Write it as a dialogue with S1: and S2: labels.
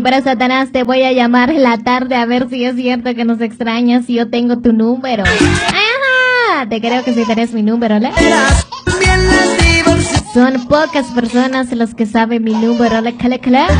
S1: pero Satanás, te voy a llamar en la tarde a ver si es cierto que nos extrañas, si yo tengo tu número. Ajá, te creo que si tenés mi número, ¿le? Son pocas personas las que saben mi número, ¿le?